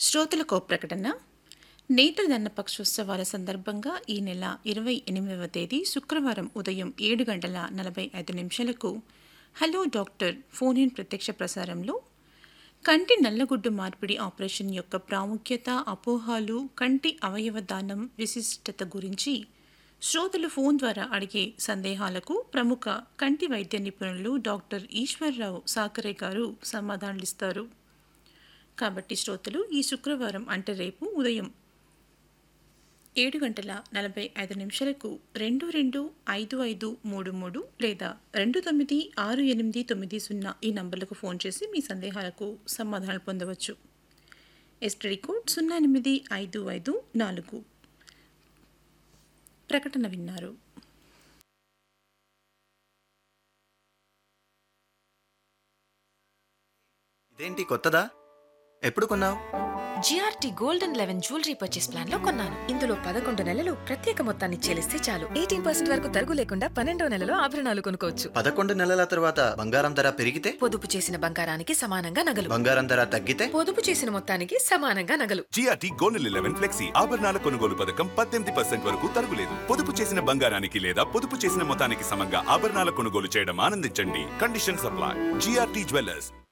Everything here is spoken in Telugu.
శ్రోతలకు ప్రకటన. నేత్ర దన్నపక్షోత్సవాల సందర్భంగా ఈ నెల 28వ తేదీ శుక్రవారం ఉదయం 7:45 హలో డాక్టర్ ఫోన్ ఇన్ ప్రత్యక్ష ప్రసారంలో కంటి నల్లగుడ్డు మార్పిడి ఆపరేషన్ యొక్క ప్రాముఖ్యత, అపోహలు, కంటి అవయవ దానం విశిష్టత గురించి శ్రోతలు ఫోన్ ద్వారా అడిగే సందేహాలకు ప్రముఖ కంటి వైద్య నిపుణులు డాక్టర్ ఈశ్వర్రావు సాకరే గారు సమాధానాలిస్తారు. కాబట్టి శ్రోతలు ఈ శుక్రవారం అంటే రేపు ఉదయం 7:45 225533 లేదా 296890 ఈ నంబర్లకు ఫోన్ చేసి మీ సందేహాలకు సమాధానాలు పొందవచ్చు. STD code 08554. ప్రకటన విన్నారు. ఇదేంటి కొత్తదా? ఎప్పుడు కొన్నావు? GRT golden 11 jewellery purchase plan లో కొన్నాను. ఇందులో 11 నెలలు ప్రత్యేక మొత్తాన్ని చెల్లిస్తే చాలు. 18% వరకు తరుగు లేకుండా 12వ నెలలో ఆభరణాలు కొనుక్కోవచ్చు. 11 నెలల తర్వాత బంగారం ధర పెరిగితే? పొదుపు చేసిన బంగారానికి సమానంగా నగలు. బంగారం ధర తగ్గితే? పొదుపు చేసిన మొత్తానికి సమానంగా నగలు. జిఆర్టీ గోల్డెన్ 11 ఫ్లెక్సీ ఆభరణాల కొనుగోలు పథకం 18% వరకు తరుగులేదు. పొదుపు చేసిన బంగారానికి లేదా పొదుపు చేసిన మొత్తానికి సమంగా ఆభరణాల కొనుగోలు చేయడం ఆనందించండి. Condition supply. GRT jewellers.